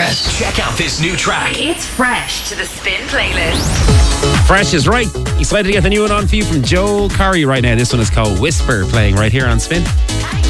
Fresh. Check out this new track. It's fresh to the Spin playlist. Fresh is right. Excited to get the new one on for you from Joel Corry right now. This one is called Whisper, playing right here on Spin.